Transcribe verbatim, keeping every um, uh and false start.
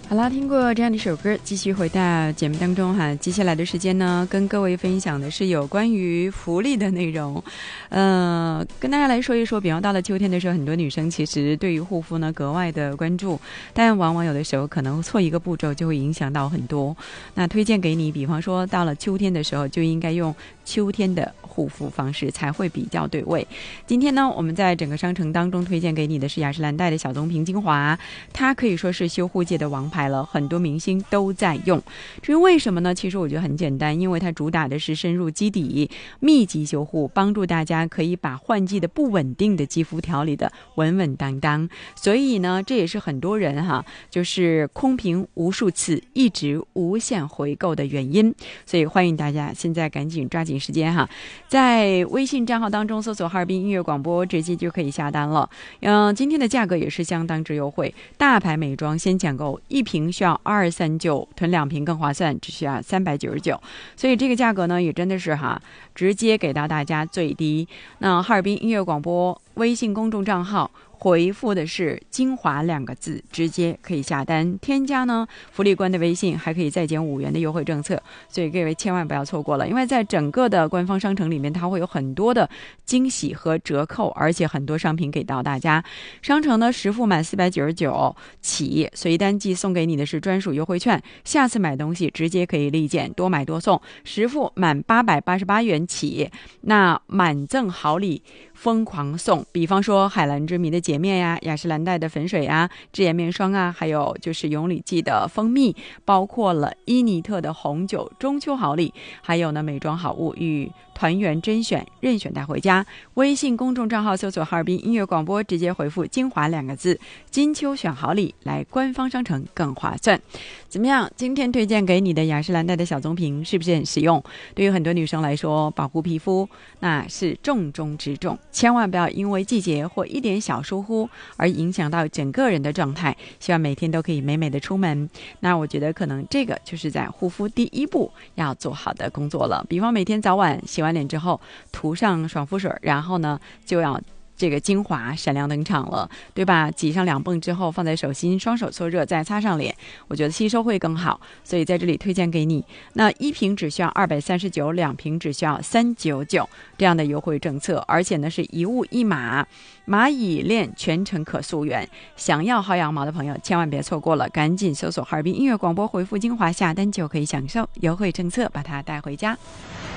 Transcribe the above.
好啦，听过这样的一首歌，继续回到节目当中哈。接下来的时间呢，跟各位分享的是有关于福利的内容。呃，跟大家来说一说，比方到了秋天的时候，很多女生其实对于护肤呢格外的关注，但往往有的时候可能错一个步骤就会影响到很多。那推荐给你，比方说到了秋天的时候，就应该用秋天的护肤方式才会比较对味。今天呢，我们在整个商城当中推荐给你的是雅诗兰黛的小棕瓶精华，它可以说是修护界的王牌了，很多明星都在用。至于为什么呢？其实我觉得很简单，因为它主打的是深入肌底、密集修护，帮助大家可以把换季的不稳定的肌肤调理的稳稳当当。所以呢，这也是很多人哈，就是空瓶无数次，一直无限回购的原因。所以欢迎大家现在赶紧抓紧时间哈，在微信账号当中搜索哈尔滨音乐广播，直接就可以下单了。嗯，今天的价格也是相当之优惠，大牌美妆先抢购，一瓶需要二三九，囤两瓶更划算，只需要三百九十九。所以这个价格呢，也真的是哈，直接给到大家最低。那哈尔滨音乐广播微信公众账号回复的是精华两个字，直接可以下单。添加呢福利官的微信，还可以再减五元的优惠政策，所以各位千万不要错过了。因为在整个的官方商城里面，它会有很多的惊喜和折扣，而且很多商品给到大家。商城呢实付满四百九十九起，随单寄送给你的是专属优惠券，下次买东西直接可以立减，多买多送。实付满八百八十八元起，那满赠好礼疯狂送，比方说海蓝之谜的洁面呀、雅诗兰黛的粉水啊、智颜面霜啊，还有就是永理记的蜂蜜，包括了伊尼特的红酒中秋好礼，还有呢美妆好物与团圆甄选任选带回家。微信公众账号搜索哈尔滨音乐广播，直接回复精华两个字，金秋选好礼，来官方商城更划算。怎么样？今天推荐给你的雅诗兰黛的小棕瓶是不是很实用？对于很多女生来说，保护皮肤那是重中之重，千万不要因为季节或一点小疏忽而影响到整个人的状态。希望每天都可以美美的出门。那我觉得可能这个就是在护肤第一步要做好的工作了。比方每天早晚洗完脸之后涂上爽肤水，然后呢就要这个精华闪亮登场了，对吧？挤上两泵之后放在手心，双手搓热再擦上脸，我觉得吸收会更好。所以在这里推荐给你，那一瓶只需要二百三十九，两瓶只需要三百九十九这样的优惠政策，而且呢是一物一码，蚂蚁链全程可溯源。想要薅羊毛的朋友千万别错过了，赶紧搜索哈尔滨音乐广播，回复精华下单就可以享受优惠政策，把它带回家。